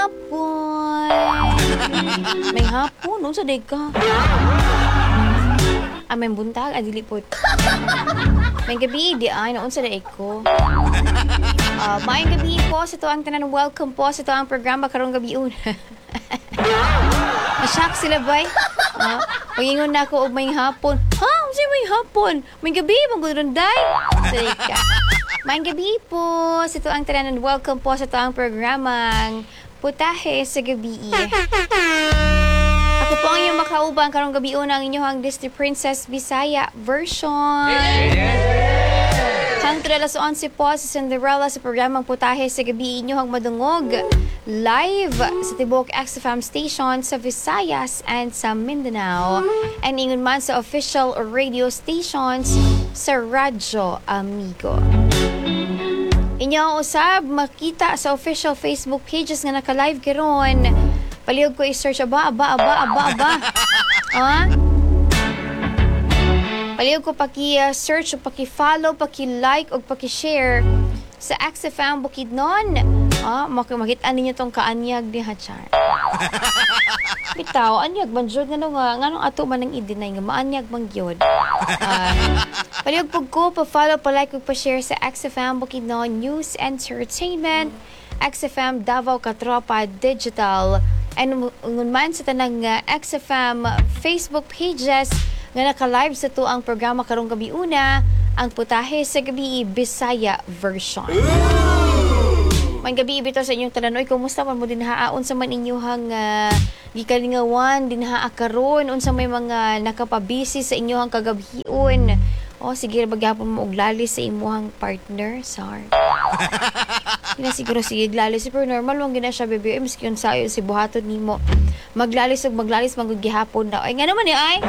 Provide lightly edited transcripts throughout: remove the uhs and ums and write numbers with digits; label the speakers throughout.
Speaker 1: hapon. May hapon, unsa day ka? May buntag, adili po. May gabi, di ay, naunsa day ko. Maayong gabi po sa tuwang tanan. Welcome po sa tuwang programa karong gabi una. Nasyak sila bay? Pangingon na ako og may hapon. Ha? Unsa may hapon? May gabi, magulunday. Sika. Maayong gabi po sa tuwang tanan. Welcome po sa tuwang programang Putahe sa Gabi. Ako po ang inyong makaubang karong gabi una ang inyong Disney Princess Bisaya version. Hangtod alas 11 po sa Cinderella sa programang Putahe sa Gabi inyong madungog live sa Tibok XFM station sa Visayas and sa Mindanao and ingon man sa official radio stations sa Radyo Amigo. Inyong usab makita sa official Facebook pages nga naka-live karon. Palihog ko i-search aba. Palihog ko paki-search o paki-follow, paki-like o paki-share sa XFM Bukidnon. Makita ninyo tong kaanyag ni Hachar. Bitaw, anyag man jud nga nganong ato man nang i-deny nga maanyag man gyud. Palihog pug ko pa-follow, pa-like ug pa-share sa XFM Bukidnon News Entertainment, XFM Davao Katropa Digital, and ngun man sa tanang XFM Facebook pages nga naka-live sa tuang programa karong gabi una, ang Putahe sa Gabi Bisaya version. May gabi bitaw sa inyong tanan. Oy, kumusta man mo dinhaa? Unsa man inyong gikalingawan dinhaa karon? Unsa may mga nakapabisi sa inyong kagabion? Sige bagyapon mo og lali sa imuhang partner, sir. Ina siguro sige glalis pero normal lang gina siya bebe miski yun sayo si buhaton nimo maglalis magud gihapon na ay nga naman ay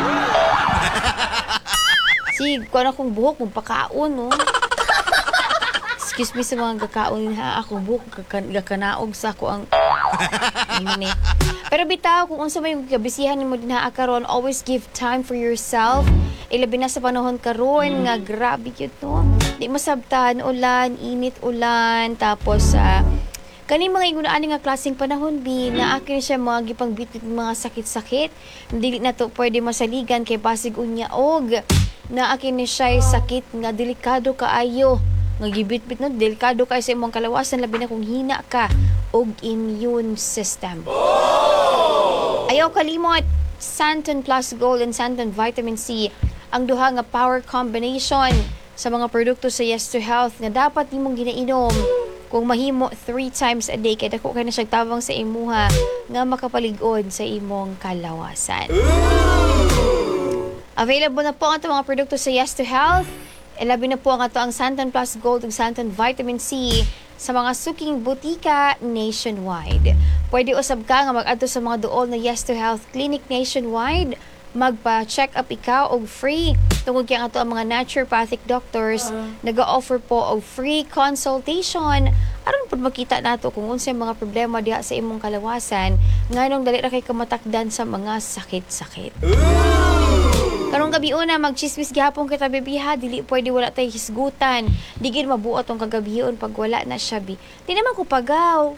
Speaker 1: si kuan akong buhok mong pakaon no. Excuse me sa mga gakaon ha akong buhok gakanaog sa ako ang minute. Pero bitaw kung unsa may kabisihan nimo dinha karon, always give time for yourself. Ilabi na sa panahon karon nga grabe gyud no. Di masabtan ulan, init ulan, tapos kani mga igunaan nga klaseng panahon bi na akin siya mga gipangbitbit mga sakit-sakit. Dili na to pwede masaligan kay basig unya og na akin ni siya sakit nga delikado kaayo. Nga gibitbit no delikado kay sa imong kalawasan labi na kung hina ka og immune system. Ayaw kalimot Santon Plus Gold and Santon Vitamin C, ang duha nga power combination sa mga produkto sa Yes to Health nga dapat nimong ginainom kung mahimo 3 times a day kay dako kay na siya tabang sa imuha nga makapalig-on sa imong kalawasan. Available na po ang mga produkto sa Yes to Health. Labi na po ang ato ang Santon Plus Gold ug Santon Vitamin C sa mga suking butika nationwide. Pwede usab ka nga mag-adto sa mga duol na Yes to Health Clinic nationwide. Magpa-check up ikaw og free tungod kay ang ato ang mga naturopathic doctors naga-offer po og free consultation aron pud makita nato kung unsay mga problema diha sa imong kalawasan nganong dali ra kay kamatakdan sa mga sakit-sakit. Karong gabi una magchismis gihapon kita bebiha, dili pwede wala tay hisgutan. Di gid mabuot tong kagabion pag wala na siya bi. Di naman ko pagaw.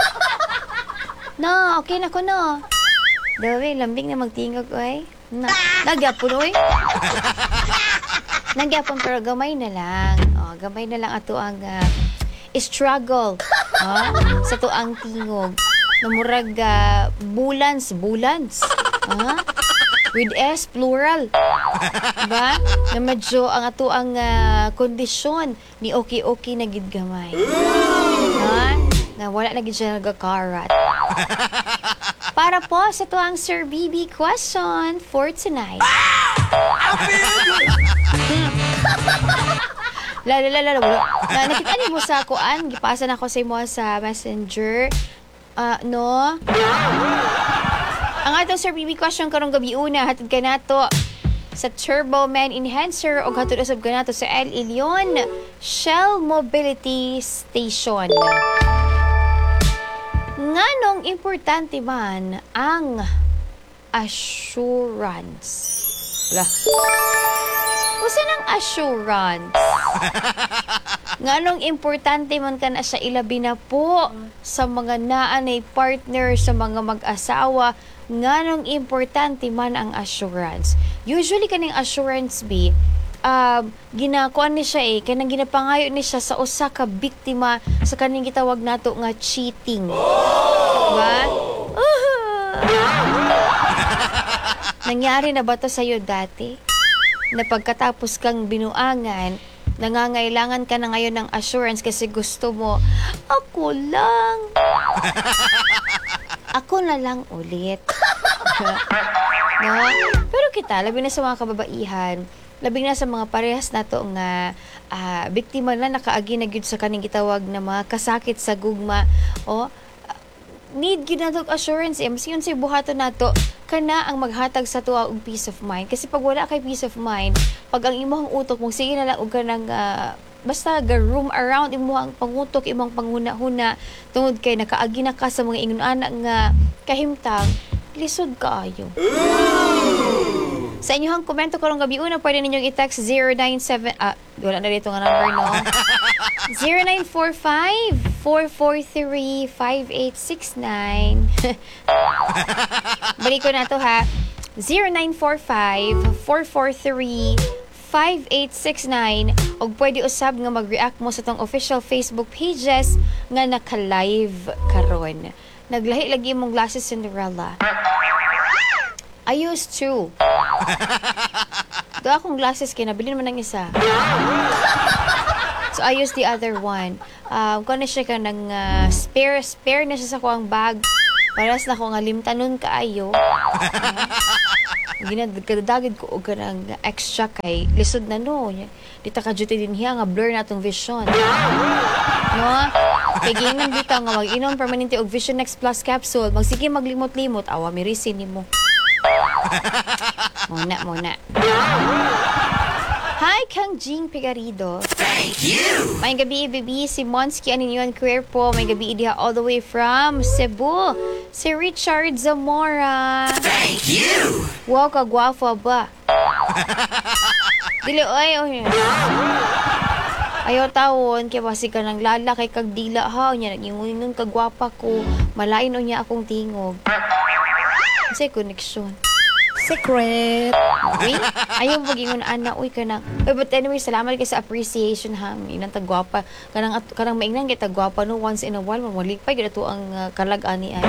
Speaker 1: No, okay na ko no. Dawi lambing na magtingog oy. Nagyapon oy. Nagyapon pero gamay na lang. Gamay na lang ato ang struggle. Sa tuang tingog. Namurag bulans. With S, plural. Diba? Na medyo ang ato ang kondisyon ni okay na gid gamay. Na wala na gid siya nagakarat. Para po sa tuang Sir BB question for tonight. Nakita niyo mo sa kuan, gipasan ako sa imo sa Messenger. No? Ang atong Sir BB question karong gabi una hatod kay nato sa Turbo Man Enhancer o hatod usab ka nato sa El Ilion Shell Mobility Station. Nganong importante man ang assurance? Usa ng assurance? Nganong importante man ka na siya ilabi na po sa mga naanay partner, sa mga mag-asawa, nganong importante man ang assurance. Usually kaning assurance be ginakuan ni siya kanang ginapangayo ni siya sa usa ka biktima sa kaning gitawag nato nga cheating. Diba? Nangyari na ba to sa'yo dati? Na pagkatapos kang binuangan, nangangailangan ka na ngayon ng assurance kasi gusto mo, ako lang. Ako na lang ulit. No? Pero kita, labi na sa mga kababaihan, labi na sa mga parehas na to nga biktima na nakaagi na gyud sa kaning gitawag na mga kasakit sa gugma. Need gyud nato assurance mas yun si buhaton nato kana ang maghatag sa tuwa og peace of mind. Kasi pag wala kay peace of mind, pag ang imong utok mo sige na lang og kanang basta room around imong pangutok, imong panghuna-huna tungod kay nakaagi na ka sa mga ingon anak nga kahimtang, lisod kaayo. Sa inyong komento karong gabi una, pwede ninyong i-text 097 wala na dito nga number, no? 0945-443-5869. Balik ko na to, ha? 0945-443-5869. O pwede usab nga mag-react mo sa tong official Facebook pages nga naka-live karon. Naglahi lagi mong glasses Cinderella. I used to. Ito akong glasses kaya nabili naman ng isa. So I used the other one. Kung na siya ka ng spare na siya sa kuang bag. Paras na ko nga limtanon kaayo. Ginadagid ko og kanang extra kay lisod na no. Dita ka duty din hiya nga blur na tong vision. No? Kay gingan dito nga mag-inom permanente og Vision X Plus capsule. Magsige maglimot-limot awa mi resin nimo. Muna. Hi, Kang Jing Pigarido.
Speaker 2: Thank you!
Speaker 1: May gabi, baby. Si Monsky Aninyon Career po. May gabi, diha all the way from Cebu. Si Richard Zamora.
Speaker 2: Thank you!
Speaker 1: Wow, kagwafa ba? Dili, oy. Ayaw tawon, kaya basi ka ng lala kay kagdila ha. Niya, nag-ingon kagwapa ko. Malain o niya akong tingog. Kasi connection.
Speaker 2: Secret!
Speaker 1: Uy, ayaw mag-ingon ana. Uy, kanang. But anyway, salamat kayo sa appreciation ha. Inang tagwapa. Kanang mainang kita tagwapa no. Once in a while, mamalipay. Gito ang kalag-ani ay.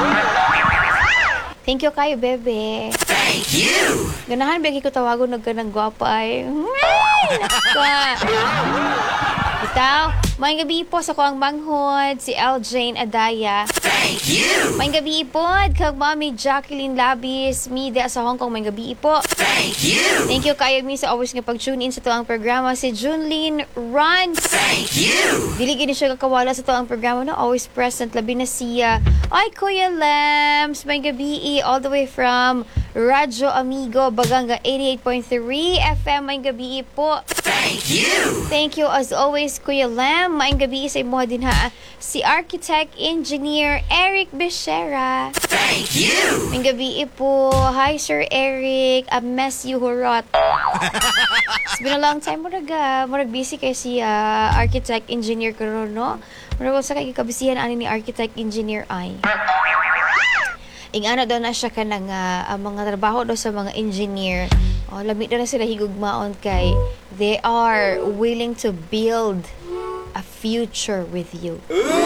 Speaker 1: Thank you kayo, bebe.
Speaker 2: Thank you!
Speaker 1: Ganahan, bagi ko tawagon ng kanang gwapa ay. Naka. Itaw, may gabi po sa kuang manghod, si L. Jane Adaya.
Speaker 2: Thank you!
Speaker 1: May gabi po, kag Mami Jacqueline Labis, Mida sa Hong Kong, may gabi po.
Speaker 2: Thank you!
Speaker 1: Thank you kayo mi sa always nga pag-tune in sa tuang programa, si Junlene Runs.
Speaker 2: Thank you!
Speaker 1: Dili gini siya kakawala sa tuang programa na always present, labi na siya. Ay, Kuya Lams, may gabi all the way from Radyo Amigo, Baganga 88.3 FM, may gabi po.
Speaker 2: Thank you!
Speaker 1: Thank you as always, Kuya Lam. Maayong gabi sa imo din ha. Si Architect Engineer Eric Becerra.
Speaker 2: Thank you!
Speaker 1: Maayong gabi po. Hi, Sir Eric. I miss you, hurot. It's been a long time. Murag busy kay si Architect Engineer karon, no? Murag sa kay kabisihan ani ni Architect Engineer ay. Ingana daw na siya ka ng mga trabaho daw sa mga engineer. Lamig na sila higugmaon kay they are willing to build a future with you.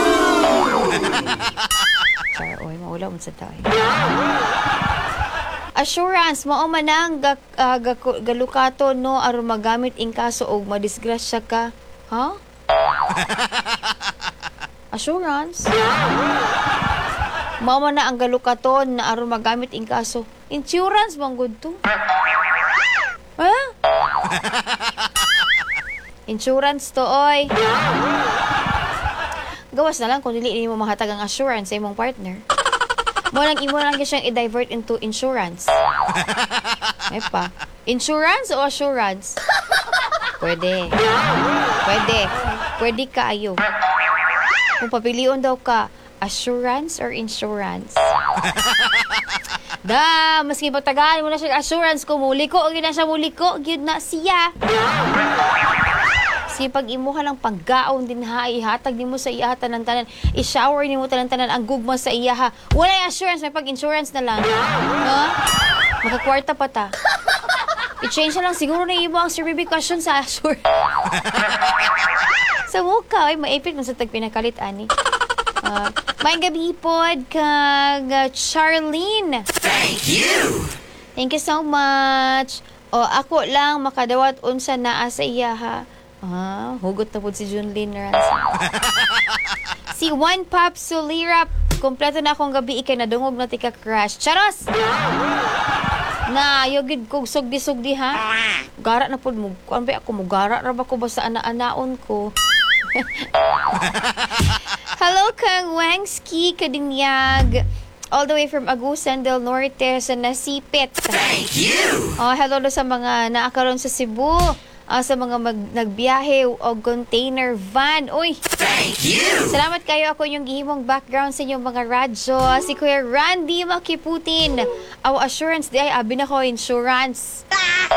Speaker 1: Char, oy, maula mo sa tayo. Assurance, mao man ang galukato no aron magamit in kaso og madisgrasya ka. Ha? Assurance? Mao man na ang galukaton na aron magamit in kaso. Insurance bang good to? Ha? Insurance to, oy. Gawas na lang kung dili mo mahatag ang assurance sa imong partner. Mo lang imo lang siyang i-divert into insurance. May pa. Insurance o assurance? Pwede. Pwede kayo. Kung papilion daw ka, assurance or insurance? Maski magtagaan mo na siya assurance ko, muli ko, yun na siya muli ko, yun na siya. Si pag imuha lang paggaon din ha, ihatag nimo sa iya tanan-tanan, i-shower nimo tanan-tanan ang gugma sa iya ha. Wala assurance, may pag-insurance na lang. No? Makakwarta pa ta. I-change na lang siguro na imo ang survey question sa assure. Sa mukha, ay maipit man sa tagpinakalit ani. May gabi pod kag Charlene.
Speaker 2: Thank you.
Speaker 1: Thank you so much. O ako lang makadawat unsa naa sa iya ha. Hugot na po si Junlyn Ransom. Si One Pop Sulirap, kompleto na akong gabi ikay nadungog na tika crush. Charos! Na, yogid kong sugdi-sugdi ha. Gara na po mo. Ano ba ako mo? Gara na ba ko ba sa ana-anaon ko? Hello kang Wangski Kadinyag. All the way from Agusan del Norte sa Nasipit.
Speaker 2: Thank you.
Speaker 1: Hello sa mga naakaroon sa Cebu. Sa mga nagbiyahe o container van. Uy!
Speaker 2: Thank you.
Speaker 1: Salamat kayo. Ako yung gihimong background sa inyong mga radyo. Si Kuya Randy Makiputin. Awa assurance di ay abi na ko insurance.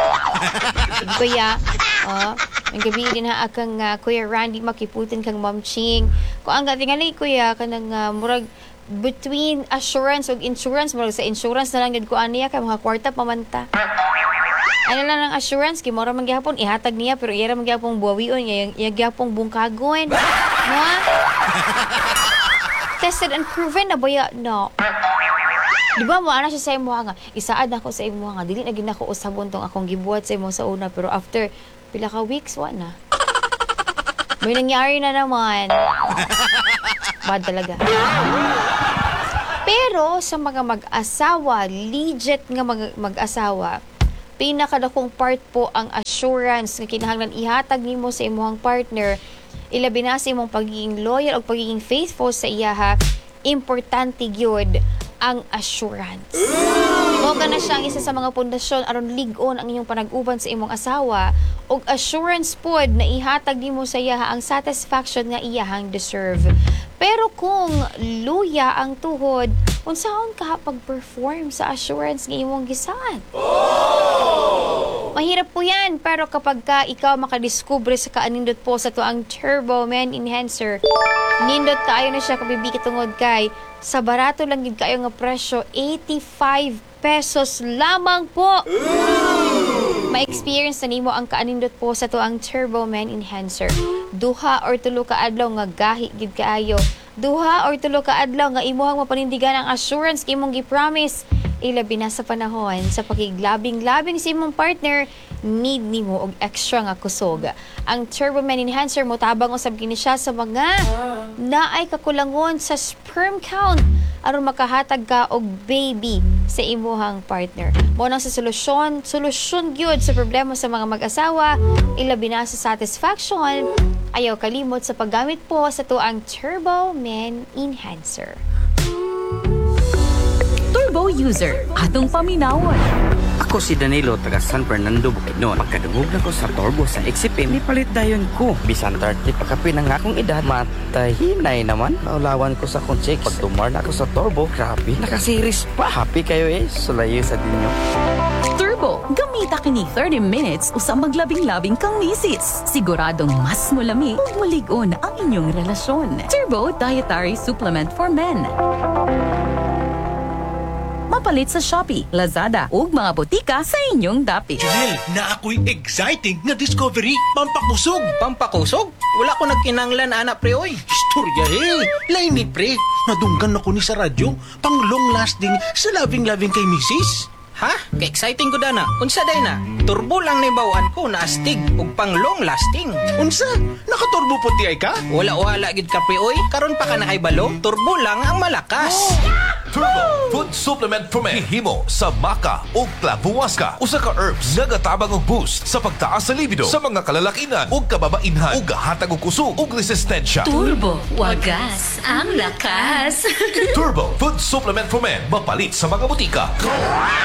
Speaker 1: Kuya. Ang gabi din ha akang Kuya Randy Makiputin kang Ma'am Ching. Kung ang gatingan Kuya kanang murag between assurance ug insurance, murag sa insurance na lang gid ko aniya kay mga kwarta pamanta. Ano lang ang assurance, kay mora man gyapon ihatag niya pero iya ra man gyapon buwawion, iya gyapon bungkagon. No? Tested and proven na baya no. Di ba mo ana siya sa imo nga isaad ako sa imo nga dili na gid nako usabon tong akong gibuhat sa imo sa una pero after pila ka weeks wa na. May nangyari na naman. Bad talaga. Pero sa mga mag-asawa, legit nga mag-asawa, pinakadakong part po ang assurance nga kinahanglan ihatag nimo sa imong partner. Ilabi na sa imong pagiging loyal o pagiging faithful sa iya ha. Importante gyud ang assurance. Moga na siya ang isa sa mga pundasyon aron lig-on ang inyong panag-uban sa imong asawa og assurance pod na ihatag nimo sa iya ang satisfaction nga iyahang deserve. Pero kung luya ang tuhod, unsaon ka pag-perform sa assurance nga imong gisaad? Mahirap po yan, pero kapag ikaw makadiskubre sa kaanindot po sa tuang Turbo Man Enhancer, nindot kaayo na siya kabibiki tungod kay sa barato lang gid kayo nga presyo, 85 pesos lamang po. Ma-experience na nimo ang kaanindot po sa tuang Turbo Man Enhancer. Duha or tulo ka adlaw nga gahi gid kaayo. Duha or tulo ka adlaw nga imuhang mapanindigan ang assurance kay imong gi-promise. Ilabi na sa panahon sa pakiglabing-labing sa imong partner, need nimo og extra nga kusog. Ang Turbo Man Enhancer mo tabang usab kini siya sa mga naay kakulangon sa sperm count aron makahatag ka og baby sa imuhang partner. Mo nang sa solusyon gyud sa problema sa mga mag-asawa, ilabi na sa satisfaction. Ayaw kalimot sa paggamit po sa tuang Turbo Man Enhancer.
Speaker 3: Turbo user, atong paminawon.
Speaker 4: Ako si Danilo, taga San Fernando, Bukidnon. Pagkadungog na ko sa Turbo sa XCP, may palit dayon ko. Bisan 30 pagkapi na nga akong edad, matahinay naman. Naulawan ko sa akong chicks. Pag tumar na ako sa Turbo, grabe, nakasiris pa. Happy kayo sulayo sa dinyo.
Speaker 3: Turbo, gamita kini 30 minutes usang maglabing-labing kang misis. Siguradong mas mulami ug mulig-on ang inyong relasyon. Turbo Dietary Supplement for Men. Mapalit sa Shopee, Lazada ug mga botika sa inyong dapit.
Speaker 5: Janelle, na ako'y exciting na discovery. Pampakusog.
Speaker 6: Pampakusog? Wala ko nagkinanglan, anak pre, oy.
Speaker 5: Istorya Lain ni pre. Nadunggan ako ni sa radyo. Pang long lasting sa loving-loving kay misis.
Speaker 6: Ha? Ka-exciting ko dana. Unsa day na? Turbo lang ni bawaan ko na astig ug pang long lasting.
Speaker 5: Unsa? Nakaturbo puti ay ka?
Speaker 6: Wala gid ka pre, oy. Karon pa ka na kay balo. Turbo lang ang malakas.
Speaker 7: Turbo Food Supplement for Men. Himo sa maca o klabuwaska. Usa ka herbs nagatabang og boost sa pagtaas sa libido sa mga kalalakinan o kababainhan o gahatag og kusog ug resistensya.
Speaker 8: Turbo, wagas ang lakas.
Speaker 7: Turbo Food Supplement for Men. Mapalit sa mga butika.